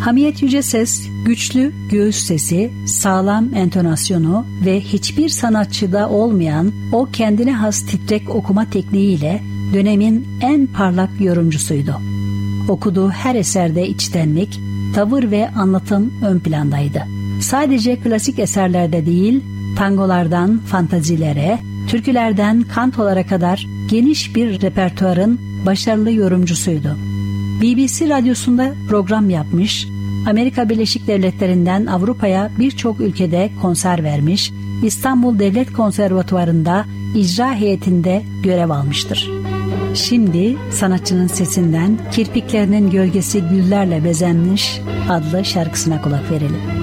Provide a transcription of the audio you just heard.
Hamiyet yüce ses, güçlü göğüs sesi, sağlam entonasyonu ve hiçbir sanatçıda olmayan o kendine has titrek okuma tekniğiyle dönemin en parlak yorumcusuydu. Okuduğu her eserde içtenlik, tavır ve anlatım ön plandaydı. Sadece klasik eserlerde değil, tangolardan fantazilere, türkülerden kantolara kadar geniş bir repertuarın başarılı yorumcusuydu. BBC radyosunda program yapmış, Amerika Birleşik Devletleri'nden Avrupa'ya birçok ülkede konser vermiş, İstanbul Devlet Konservatuvarı'nda icra heyetinde görev almıştır. Şimdi sanatçının sesinden Kirpiklerinin Gölgesi Güllerle Bezenmiş adlı şarkısına kulak verelim.